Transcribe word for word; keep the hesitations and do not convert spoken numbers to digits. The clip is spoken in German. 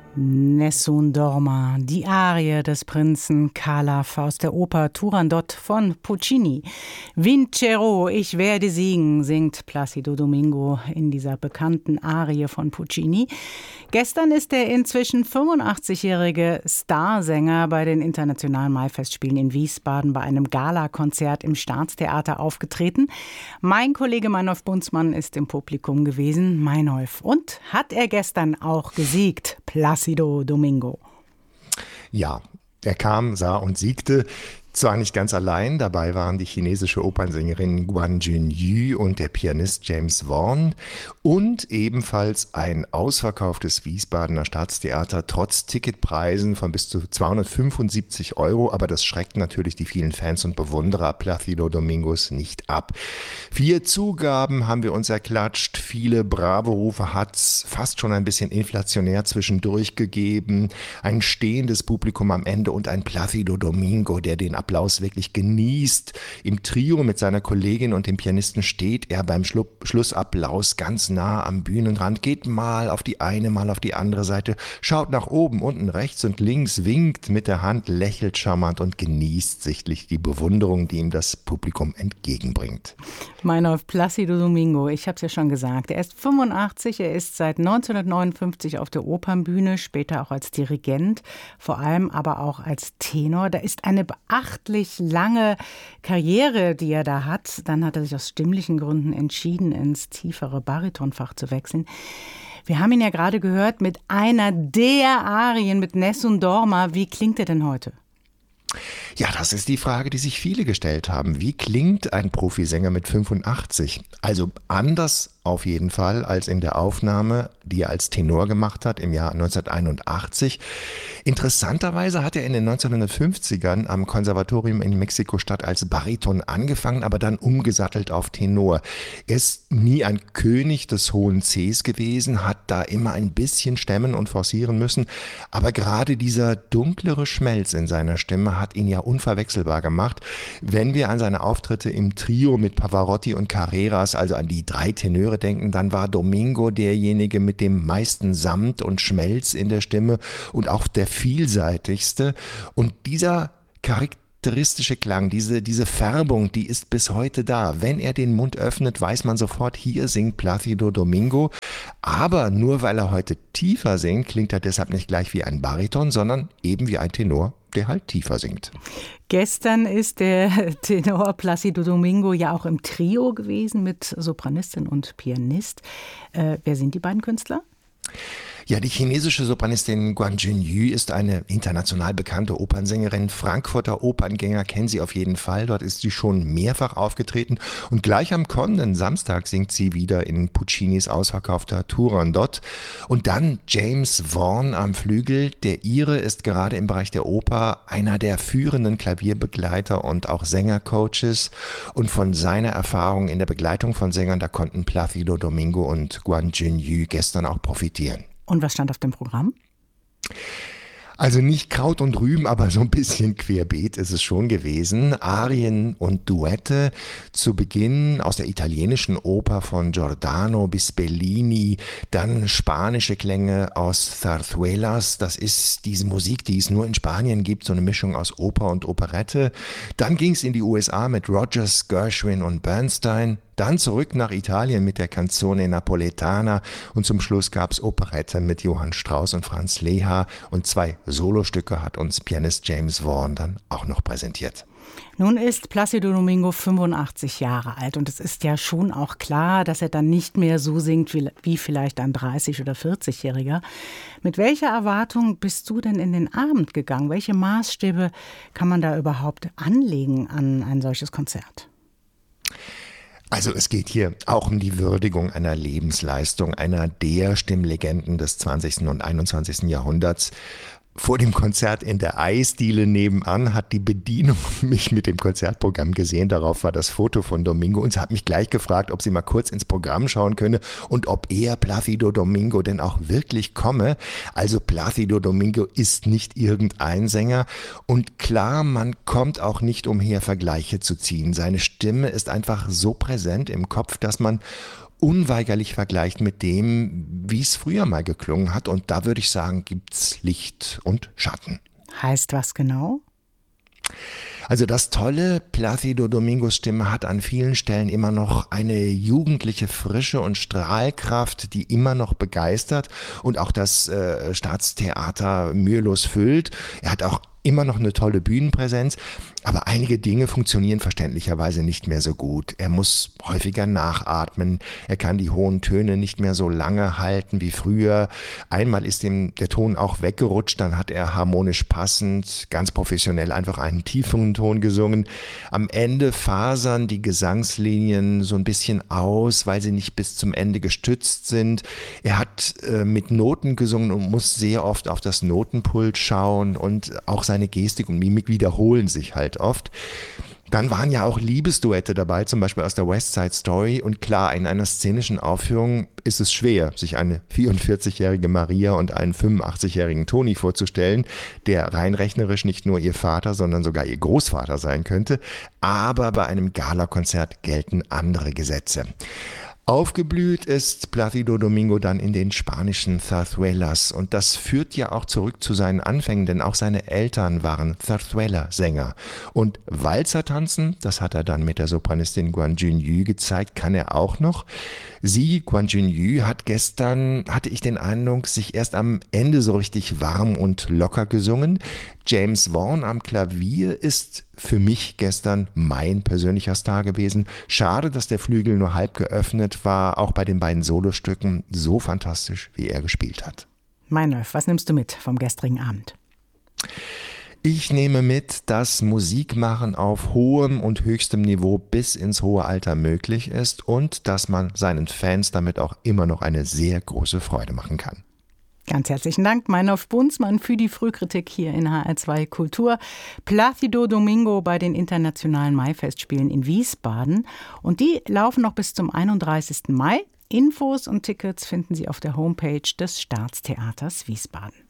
Nessun Dorma, die Arie des Prinzen Calaf aus der Oper Turandot von Puccini. Vincerò, ich werde siegen, singt Plácido Domingo in dieser bekannten Arie von Puccini. Gestern ist der inzwischen fünfundachtzigjährige Starsänger bei den Internationalen Maifestspielen in Wiesbaden bei einem Galakonzert im Staatstheater aufgetreten. Mein Kollege Meinolf Bunzmann ist im Publikum gewesen. Meinolf, und hat er gestern auch gesiegt, Plácido Domingo? Ja, er kam, sah und siegte. Zwar nicht ganz allein, dabei waren die chinesische Opernsängerin Guan Junyu und der Pianist James Vaughan und ebenfalls ein ausverkauftes Wiesbadener Staatstheater trotz Ticketpreisen von bis zu zweihundertfünfundsiebzig Euro, aber das schreckt natürlich die vielen Fans und Bewunderer Plácido Domingos nicht ab. Vier Zugaben haben wir uns erklatscht, viele Bravo-Rufe hat's fast schon ein bisschen inflationär zwischendurch gegeben, ein stehendes Publikum am Ende und ein Plácido Domingo, der den Applaus wirklich genießt. Im Trio mit seiner Kollegin und dem Pianisten steht er beim Schlu- Schlussapplaus ganz nah am Bühnenrand, geht mal auf die eine, mal auf die andere Seite, schaut nach oben, unten, rechts und links, winkt mit der Hand, lächelt charmant und genießt sichtlich die Bewunderung, die ihm das Publikum entgegenbringt. Meinolf, Plácido Domingo, ich habe es ja schon gesagt, er ist fünfundachtzig, er ist seit neunzehnhundertneunundfünfzig auf der Opernbühne, später auch als Dirigent, vor allem aber auch als Tenor. Da ist eine beachtlich lange Karriere, die er da hat. Dann hat er sich aus stimmlichen Gründen entschieden, ins tiefere Baritonfach zu wechseln. Wir haben ihn ja gerade gehört mit einer der Arien, mit Nessun Dorma. Wie klingt er denn heute? Ja, das ist die Frage, die sich viele gestellt haben. Wie klingt ein Profisänger mit fünfundachtzig? Also anders auf jeden Fall als in der Aufnahme, die er als Tenor gemacht hat im Jahr neunzehnhunderteinundachtzig. Interessanterweise hat er in den neunzehnhundertfünfzigern am Konservatorium in Mexiko-Stadt als Bariton angefangen, aber dann umgesattelt auf Tenor. Er ist nie ein König des hohen Cs gewesen, hat da immer ein bisschen stemmen und forcieren müssen, aber gerade dieser dunklere Schmelz in seiner Stimme hat ihn ja unverwechselbar gemacht. Wenn wir an seine Auftritte im Trio mit Pavarotti und Carreras, also an die drei Tenöre denken, dann war Domingo derjenige mit dem meisten Samt und Schmelz in der Stimme und auch der vielseitigste. Und dieser charakteristische Klang, diese, diese Färbung, die ist bis heute da. Wenn er den Mund öffnet, weiß man sofort, hier singt Plácido Domingo. Aber nur weil er heute tiefer singt, klingt er deshalb nicht gleich wie ein Bariton, sondern eben wie ein Tenor, der halt tiefer singt. Gestern ist der Tenor Plácido Domingo ja auch im Trio gewesen mit Sopranistin und Pianist. Äh, wer sind die beiden Künstler? Ja, die chinesische Sopranistin Guan Junyu ist eine international bekannte Opernsängerin. Frankfurter Operngänger kennen sie auf jeden Fall. Dort ist sie schon mehrfach aufgetreten. Und gleich am kommenden Samstag singt sie wieder in Puccinis ausverkaufter Turandot. Und dann James Vaughan am Flügel. Der Ire ist gerade im Bereich der Oper einer der führenden Klavierbegleiter und auch Sängercoaches. Und von seiner Erfahrung in der Begleitung von Sängern, da konnten Plácido Domingo und Guan Junyu gestern auch profitieren. Und was stand auf dem Programm? Also nicht Kraut und Rüben, aber so ein bisschen querbeet ist es schon gewesen. Arien und Duette zu Beginn aus der italienischen Oper von Giordano bis Bellini, dann spanische Klänge aus Zarzuelas. Das ist diese Musik, die es nur in Spanien gibt, so eine Mischung aus Oper und Operette. Dann ging es in die U S A mit Rodgers, Gershwin und Bernstein. Dann zurück nach Italien mit der Canzone Napoletana und zum Schluss gab es Operette mit Johann Strauss und Franz Leha und zwei Solostücke hat uns Pianist James Vaughan dann auch noch präsentiert. Nun ist Plácido Domingo fünfundachtzig Jahre alt und es ist ja schon auch klar, dass er dann nicht mehr so singt wie, wie vielleicht ein dreißig- oder vierzigjähriger. Mit welcher Erwartung bist du denn in den Abend gegangen? Welche Maßstäbe kann man da überhaupt anlegen an ein solches Konzert? Also es geht hier auch um die Würdigung einer Lebensleistung, einer der Stimmlegenden des zwanzigsten und einundzwanzigsten Jahrhunderts. Vor dem Konzert in der Eisdiele nebenan hat die Bedienung mich mit dem Konzertprogramm gesehen. Darauf war das Foto von Domingo und sie hat mich gleich gefragt, ob sie mal kurz ins Programm schauen könne und ob er, Plácido Domingo, denn auch wirklich komme. Also Plácido Domingo ist nicht irgendein Sänger und klar, man kommt auch nicht umher, Vergleiche zu ziehen. Seine Stimme ist einfach so präsent im Kopf, dass man unweigerlich vergleicht mit dem, wie es früher mal geklungen hat. Und da würde ich sagen, gibt's Licht und Schatten. Heißt was genau? Also das Tolle, Plácido Domingos Stimme hat an vielen Stellen immer noch eine jugendliche Frische und Strahlkraft, die immer noch begeistert und auch das äh, Staatstheater mühelos füllt. Er hat auch immer noch eine tolle Bühnenpräsenz, aber einige Dinge funktionieren verständlicherweise nicht mehr so gut. Er muss häufiger nachatmen, er kann die hohen Töne nicht mehr so lange halten wie früher. Einmal ist ihm der Ton auch weggerutscht, dann hat er harmonisch passend, ganz professionell einfach einen tiefen Ton gesungen. Am Ende fasern die Gesangslinien so ein bisschen aus, weil sie nicht bis zum Ende gestützt sind. Er hat äh, mit Noten gesungen und muss sehr oft auf das Notenpult schauen und auch seine Gestik und Mimik wiederholen sich halt oft. Dann waren ja auch Liebesduette dabei, zum Beispiel aus der West Side Story. Und klar, in einer szenischen Aufführung ist es schwer, sich eine vierundvierzigjährige Maria und einen fünfundachtzigjährigen Tony vorzustellen, der rein rechnerisch nicht nur ihr Vater, sondern sogar ihr Großvater sein könnte. Aber bei einem Galakonzert gelten andere Gesetze. Aufgeblüht ist Plácido Domingo dann in den spanischen Zarzuelas und das führt ja auch zurück zu seinen Anfängen, denn auch seine Eltern waren Zarzuela-Sänger. Und Walzer tanzen, das hat er dann mit der Sopranistin Guan Junyu gezeigt, kann er auch noch. Sie, Guan Junyu, hat gestern, hatte ich den Eindruck, sich erst am Ende so richtig warm und locker gesungen. James Vaughan am Klavier ist für mich gestern mein persönlicher Star gewesen. Schade, dass der Flügel nur halb geöffnet war, auch bei den beiden Solostücken so fantastisch, wie er gespielt hat. Meinolf, was nimmst du mit vom gestrigen Abend? Ich nehme mit, dass Musikmachen auf hohem und höchstem Niveau bis ins hohe Alter möglich ist und dass man seinen Fans damit auch immer noch eine sehr große Freude machen kann. Ganz herzlichen Dank, Meinolf Bunzmann, für die Frühkritik hier in H R zwei Kultur. Plácido Domingo bei den internationalen Maifestspielen in Wiesbaden. Und die laufen noch bis zum einunddreißigsten Mai. Infos und Tickets finden Sie auf der Homepage des Staatstheaters Wiesbaden.